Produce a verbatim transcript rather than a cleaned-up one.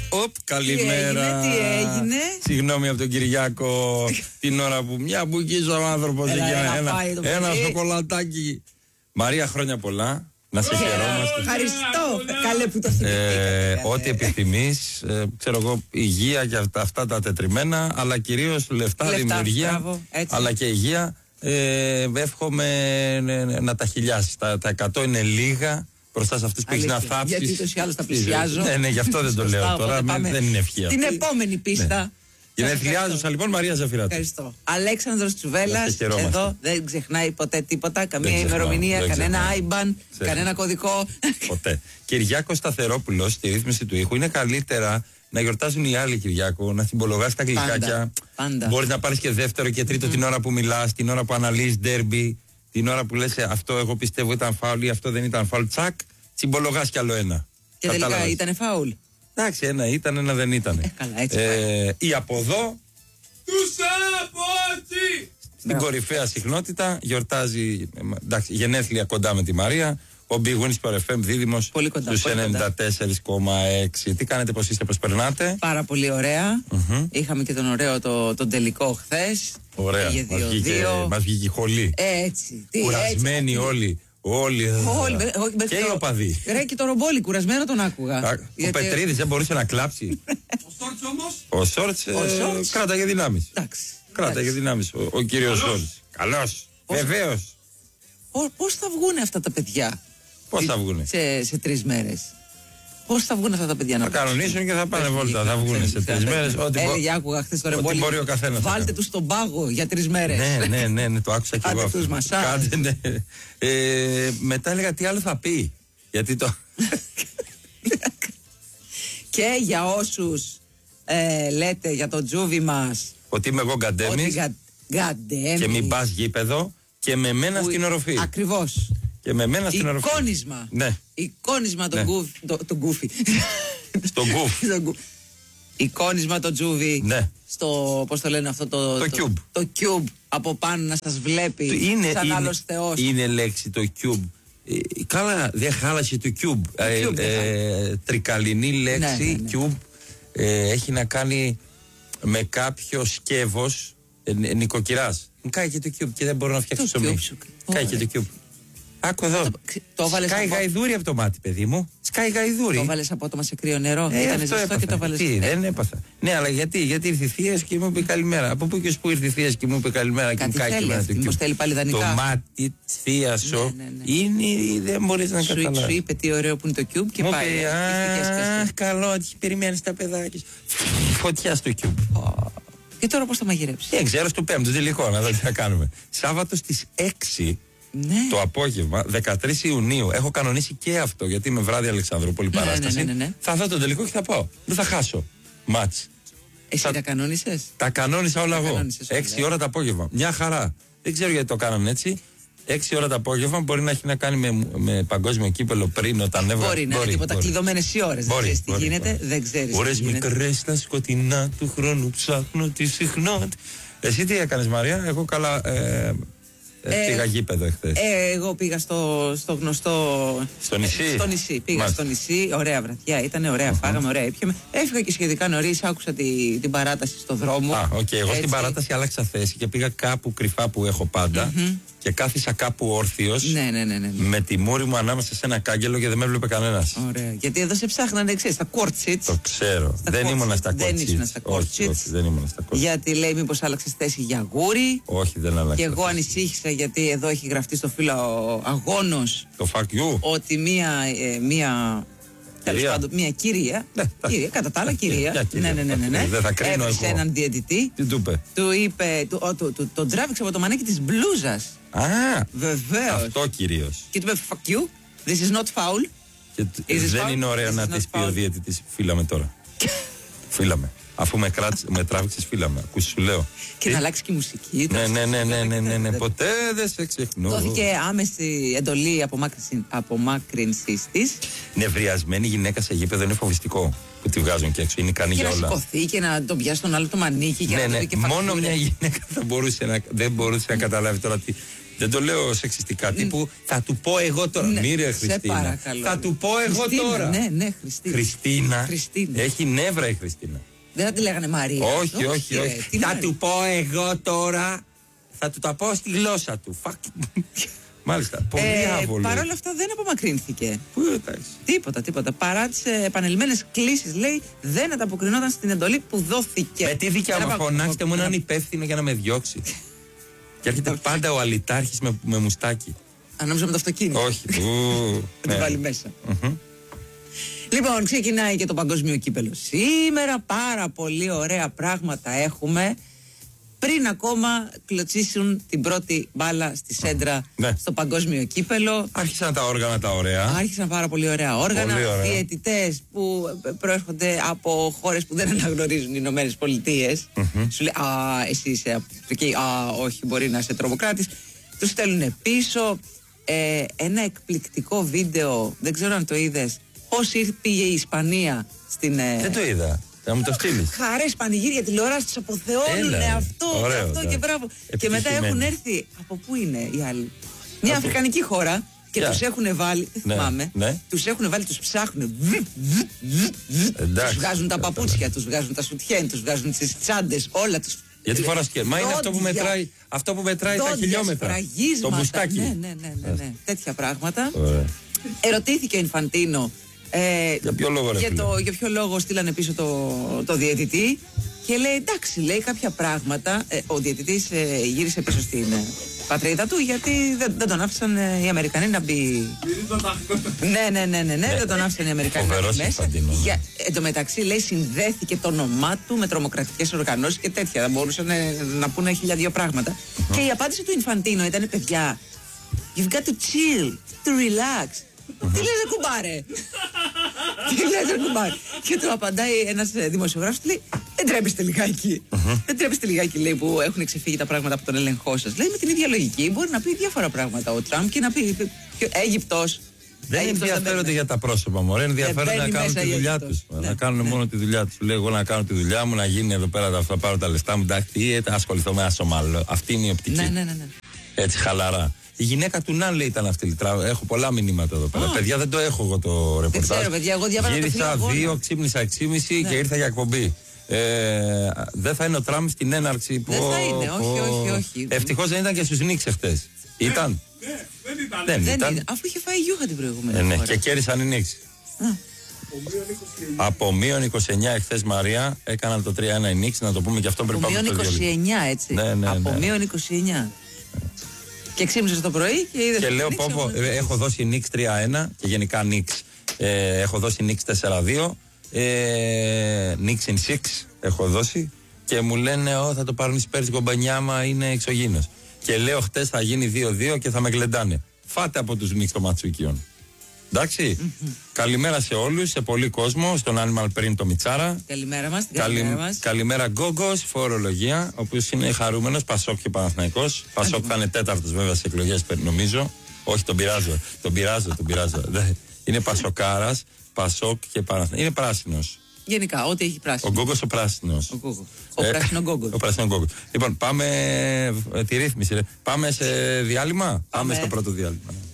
Οπ, καλημέρα. Τι έγινε, τι έγινε. Συγγνώμη από τον Κυριάκο. Την ώρα που μια μπουκίζα ο άνθρωπος εκεί. Ένα, ένα, ένα σοκολατάκι. Μαρία, χρόνια πολλά. Να σε χαιρόμαστε. Ευχαριστώ. Καλέ που το θυμηθήκατε. Ό,τι επιθυμείς, ε, ξέρω εγώ, υγεία και αυτά, αυτά τα τετριμένα, αλλά κυρίως λεφτά, λεφτά δημιουργία, μπράβο, αλλά και υγεία. Ε, εύχομαι να τα χιλιάσεις. Τα, τα εκατό είναι λίγα μπροστά σε αυτούς που έχεις να θάψεις. Γιατί ούτως ή άλλως τα πλησιάζω. Ναι, ναι, γι' αυτό δεν το λέω τώρα. Δεν είναι ευχή. Την επόμενη πίστα. Γενεθλιάζουσα λοιπόν Μαρία Ζαφυράτη. Ευχαριστώ. Αλέξανδρος Τσουβέλλας, εδώ δεν ξεχνάει ποτέ τίποτα, καμία ημερομηνία, κανένα άιμπαν, κανένα κωδικό. Ποτέ. Κυριάκο Σταθερόπουλος, στη ρύθμιση του ήχου, είναι καλύτερα να γιορτάζουν οι άλλοι, Κυριάκο, να συμπολογάς τα γλυκάκια. Μπορείς να πάρεις και δεύτερο και τρίτο mm. την ώρα που μιλάς, την ώρα που αναλύεις ντέρμπι, την ώρα που λες αυτό εγώ πιστεύω ήταν φάουλ ή αυτό δεν ήταν φάουλ. Τσακ, συμπολογάς κι άλλο ένα. Και τελικά ήταν φάουλ. Εντάξει, ένα ήταν, ένα δεν ήταν. Ε, καλά, έτσι ε, ή από εδώ. Τους απότσι! Στην κορυφαία συχνότητα γιορτάζει, εντάξει, γενέθλια κοντά με τη Μαρία. Ο Big Wins Sport εφ εμ δίδυμος στους ενενήντα τέσσερα κόμμα έξι. Τι κάνετε, πώς είστε, πώς περνάτε? Πάρα πολύ ωραία. Mm-hmm. Είχαμε και τον ωραίο το, τον τελικό χθες. Ωραία. Μας βγήκε, μας βγήκε χολή. Έτσι. Τι, κουρασμένοι έτσι, όλοι. Όλοι. Όλοι με, με, και οι οπαδοί. Ρε, και το ρομπόλι, κουρασμένο τον άκουγα. Α, γιατί... Ο Πετρίδης δεν μπορούσε να κλάψει. Ο Σόρτς όμως. Ο Σόρτς ε, κράταγε δυνάμεις. Εντάξει. Κράταγε δυνάμεις. Ο, ο κύριος Σόρτς. Καλός. Βεβαίως. Πώς θα βγουνε αυτά τα παιδιά? Πώς θα βγουνε? Σε, σε τρεις μέρες. Πώς θα βγουν αυτά τα παιδιά να βγουν? Θα κανονίσουν και θα πάνε βόλτα. Θα βγουν σε τρεις μέρες. Έλεγε, άκουγα χθες το ρεμπόλι. Βάλτε τους στον πάγο για τρεις μέρες. Ναι, ναι, ναι, ναι, το άκουσα και εγώ. Κάντε τους μασάζ. Μετά έλεγα τι άλλο θα πει. Γιατί το. Και για όσους λέτε για το τζούβι μας ότι είμαι εγώ γκαντέμις και μην πας γήπεδο και με μένα στην οροφή. Ακριβώς. Και με μένα στην οροφή. Εικόνισμα. Ναι. Εικόνισμα τον ναι. το, γκούφι. Στον γκούφι. Εικόνισμα το τζούβι. Ναι. Στο, πώς το λένε αυτό το... Το cube. Το cube από πάνω να σας βλέπει. Είναι, σαν είναι, άλλος θεός. Είναι λέξη το cube. Ε, καλά, δεν χάλασε το cube. Το ε, cube ε, τρικαλινή λέξη, ναι, ναι, ναι. cube. Ε, έχει να κάνει με κάποιο σκεύος ε, νοικοκυράς. Μου κάει και το cube και δεν μπορώ να φτιάξω ψωμί. Κάει και το cube. Άκου εδώ. Το, το Σκάει από... γαϊδούρι από το μάτι, παιδί μου. Σκάει γαϊδούρι. Το βάλες απότομα σε κρύο νερό. Ε, Ήταν ζεστό και το βάλες. Τι, ε. δεν έπαθα. Ναι, αλλά γιατί, γιατί ήρθε η θεία και μου είπε καλημέρα. Από πού και που ήρθε η θεία και μου είπε καλημέρα και μου κάει και αυτή, το θέλει πάλι δανεικά. Το μάτι τη θεία σου ναι, ναι, ναι. είναι. Δεν μπορεί να καταλάβει. Σου είπε τι ωραίο που είναι το cube και μου πάει. Αχ, καλό, τι περιμένει τα παιδάκια. Φωτιά στο cube. Και τώρα πώς θα μαγειρέψει? Δεν ξέρω, στο πέμπτο τελικό να δω τι θα κάνουμε. Σάββατο στις έξι. Ναι. Το απόγευμα, δεκατρείς Ιουνίου, έχω κανονίσει και αυτό γιατί είμαι βράδυ Αλεξανδρούπολη ναι, παράσταση. Ναι, ναι, ναι, ναι. Θα δω τον τελικό και θα πάω. Δεν θα χάσω. Μάτς. Εσύ θα... τα κανόνισες? Τα κανόνισα όλα τα εγώ. Έξι ώρα το απόγευμα. Μια χαρά. Δεν ξέρω γιατί το κάνανε έτσι. Έξι ώρα το απόγευμα μπορεί να έχει να κάνει με, με παγκόσμιο κύπελο πριν όταν έβγαλε. Μπορεί να είναι τίποτα κλειδωμένες οι ώρες. Δεν ξέρεις τι γίνεται. Δεν ξέρεις. Ώρες μικρές στα σκοτεινά του χρόνου ψάχνω τη συχνότητα. Εσύ τι έκανες, Μαρία? Εγώ καλά. Ε, Ε, πήγα γήπεδο εχθές. Ε, εγώ πήγα στο, στο γνωστό. Στο νησί. Στο νησί. Πήγα Μάλιστα. στο νησί. Ωραία βραδιά. Ήταν ωραία. Uh-huh. Φάγαμε, ωραία. Ήπιαμε. Έφυγα και σχετικά νωρίς. Άκουσα τη, την παράταση στο δρόμο. Α, οκ. Okay. Εγώ στην παράταση άλλαξα θέση και πήγα κάπου κρυφά που έχω πάντα. Mm-hmm. Και κάθισα κάπου όρθιος. Ναι, ναι, ναι, ναι, ναι. Με τη μούρη μου ανάμεσα σε ένα κάγκελο και δεν με έβλεπε κανένας. Ωραία. Γιατί εδώ σε ψάχνανε, ξέρεις, στα court seats. Το ξέρω. Στα δεν ήμουν στα court seats. Δεν ήσουν στα court όχι, seats. όχι, δεν ήμουν στα court seats. Γιατί λέει, μήπως άλλαξες θέση για γούρι. Όχι, δεν άλλαξα. Και εγώ ανησύχησα γιατί εδώ έχει γραφτεί στο φύλλο αγώνος. Το fuck you. Ότι μία. Ε, μία Κυρία. Πάντων, μια κυρία, ναι, κυρία, κατά τα άλλα κυρία, ναι, ναι, ναι, ναι, ναι, ναι. Δεν θα κρίνω έπαιξε εγώ. έναν διαιτητή. Τι του είπε? Του είπε, του, ο, του, του, τον τράβηξε από το μανίκι της μπλούζας. Α, βεβαίως. Αυτό κυρίως. Και του είπε, fuck you, this is not foul. Και δεν είναι ωραίο να της πει ο διαιτητής, φύλαμε τώρα. Φύλαμε. Αφού με, κράτησε, με τράβηξες, φύλαμε. Ακούς, σου λέω. Και Τι? να αλλάξει και η μουσική. Ναι, ναι, ναι, ναι, ναι, ναι, ναι. Ποτέ δεν σε ξεχνώ. Δόθηκε άμεση εντολή απομάκρυνσης της. Νευριασμένη γυναίκα σε γήπεδο είναι φοβιστικό. Που τη βγάζουν και έξω. Είναι ικανή για όλα. Και να σηκωθεί και να τον πιάσει τον άλλο το μανίκι. Και ναι, να ναι. το και Μόνο μια γυναίκα θα μπορούσε να, δεν μπορούσε να καταλάβει τώρα τι. Δεν το λέω σεξιστικά. Τύπου θα του πω εγώ τώρα. Ναι, Μη ρε Χριστίνα. Θα του πω εγώ Χριστίνα, τώρα. Ναι, ναι, Χριστίνα. Χριστίνα. Χριστίνα. Έχει νεύρα η Χριστίνα. Δεν θα τη λέγανε Μαρία. Όχι, όχι, όχι. όχι. Τι θα του πω εγώ τώρα. Θα του τα πω στη γλώσσα του. Μάλιστα. Πολύ ε, άβολο. Παρ' όλα αυτά δεν απομακρύνθηκε. Πού εντάξει. Τίποτα, τίποτα. Παρά τις επανελειμμένες κλήσεις, λέει, δεν ανταποκρινόταν στην εντολή που δόθηκε. Με τι δικαίωμα φωνάξτε μου έναν υπεύθυνο για να με διώξει. Και έρχεται πάντα ο αλητάρχης με, με μουστάκι. Αν νόμιζα με το αυτοκίνητο. Όχι. Να το βάλει μέσα. Λοιπόν, ξεκινάει και το παγκόσμιο κύπελο σήμερα. Πάρα πολύ ωραία πράγματα έχουμε. Πριν ακόμα κλωτσίσουν την πρώτη μπάλα στη σέντρα ναι. στο παγκόσμιο κύπελο. Άρχισαν τα όργανα τα ωραία. Άρχισαν πάρα πολύ ωραία όργανα. Διαιτητές που προέρχονται από χώρες που δεν αναγνωρίζουν οι Ηνωμένες Πολιτείες. Mm-hmm. Σου λέει, α, εσύ είσαι από εκεί. Α, όχι, μπορεί να είσαι τρομοκράτης. Τους στέλνουν πίσω. Ε, ένα εκπληκτικό βίντεο, δεν ξέρω αν το είδες. Πώς πήγε η Ισπανία στην. Ε... Δεν το είδα. Θα μου το στείλει. Χαρές, πανηγύρια, τηλεόραση, τους αποθεώνουν αυτό, ωραίο, αυτό ναι. και μπράβο. Και μετά έχουν έρθει. Από πού είναι οι άλλοι? Μια από... αφρικανική χώρα. Και yeah. τους έχουν βάλει. Δεν ναι, θυμάμαι. Ναι. Τους έχουν βάλει, τους ψάχνουν. Τους βγάζουν τα παπούτσια, τους βγάζουν τα σουτιέν, τους βγάζουν τις τσάντες, όλα τους. Γιατί φοράς και. Μα είναι αυτό που μετράει, αυτό που μετράει τα χιλιόμετρα. Το μπουστάκι. Ναι, ναι, ναι, ναι, ναι. Τέτοια πράγματα. Ερωτήθηκε ο Ινφαντίνο. Ε, για ποιο λόγο, ρε, για, το, για ποιο λόγο στείλανε πίσω το, το διαιτητή και λέει εντάξει, λέει κάποια πράγματα. Ε, ο διαιτητής ε, γύρισε πίσω στην ε, πατρίδα του γιατί δεν, δεν τον άφησαν ε, οι Αμερικανοί να μπει. ναι, ναι, ναι, ναι, ναι, δεν τον άφησαν οι Αμερικανοί να μπει μέσα. Για, εν τω μεταξύ, λέει, συνδέθηκε το όνομά του με τρομοκρατικές οργανώσεις και τέτοια. Δεν μπορούσαν ε, να πούνε χίλια δύο πράγματα. Mm-hmm. Και η απάντηση του Ινφαντίνο ήταν, παιδιά, you've got to chill, to relax. Τι λες ρε κουμπάρε? Τι λες ρε κουμπάρε? Και του απαντάει ένας δημοσιογράφος, λέει, δεν τρέπεστε λιγάκι. Δεν τρέπεστε λιγάκι, λέει, που έχουν ξεφύγει τα πράγματα από τον έλεγχό σας. Λέει, με την ίδια λογική μπορεί να πει διάφορα πράγματα ο Τραμπ και να πει Αίγυπτος. Δεν ενδιαφέρονται για τα πρόσωπα, μωρέ. Ενδιαφέρονται να κάνουν τη δουλειά τους. Να κάνουν μόνο τη δουλειά τους. Λέει, εγώ να κάνω τη δουλειά μου, να γίνει εδώ πέρα αυτά, πάρω τα λεφτά μου, εντάξει, ασχοληθώ με ένα Σομάλο. Αυτή είναι η οπτική. Έτσι χαλαρά. Η γυναίκα του Ναν, λέει, ήταν αυτή. Έχω πολλά μηνύματα εδώ πέρα. Oh. Παιδιά, δεν το έχω εγώ το ρεπορτάζ. Δεν ξέρω, παιδιά, εγώ διάβασα. Γύρισα δύο, ξύπνησα εξήμιση ναι. και ήρθα για εκπομπή. Ε, δεν θα είναι ο Τραμπ στην έναρξη που. Δεν θα είναι, όχι, όχι, όχι. Ευτυχώς δεν ήταν και στους Νίξ εχθές. Ναι, ήταν. Ναι, δεν ήταν. Δεν, δεν ήταν. ήταν. Αφού είχε φάει γιούχα την προηγούμενη. Ε, ναι, και κέρδισαν οι Νίξ. Από μείον είκοσι εννιά εχθές, Μαρία, έκαναν το τρία ένα οι Νίξ, να το πούμε και αυτό πριν πάμε. Από μείον είκοσι εννιά, έτσι. Ναι, ναι, από ναι. μείον είκοσι εννιά. Και ξύπνησες το πρωί και είδες. Και λέω πω, πω, ε, έχω δώσει Νίξ τρία ένα και γενικά Νίξ. Ε, έχω δώσει Νίξ τέσσερα δύο. Ε, Νίξ in six έχω δώσει. Και μου λένε, Ω, θα το πάρουν οι Spurs κομπανιάμα, είναι εξωγήινος. Και λέω, χτες θα γίνει δύο δύο και θα με γλεντάνε. Φάτε από τους Νίξ το Ματσουικιόν. Εντάξει. Mm-hmm. Καλημέρα σε όλους, σε πολύ κόσμο, στον Animal Print το Μιτσάρα. Καλημέρα μας. Καλη... Καλημέρα μας. Καλημέρα Γκόγκος, φορολογία, ο οποίος είναι χαρούμενος, Πασόκ και Παναθηναϊκός. Πασόκ θα είναι τέταρτος βέβαια σε εκλογές, νομίζω. Όχι, τον πειράζω. τον πειράζω, τον πειράζω. Είναι Πασοκάρας, Πασόκ και Παναθηναϊκός. Είναι πράσινος. Γενικά, ό,τι έχει πράσινο. Ο Γκόγκος ο πράσινος. Ο, Γκόγκο. ο ε, πράσινο Γκόγκος. Ο πράσινο Γκόγκος. Λοιπόν, πάμε. Ε, τη ρύθμιση. Ρε. Πάμε σε διάλειμμα. Πάμε, πάμε στο πρώτο διάλειμμα.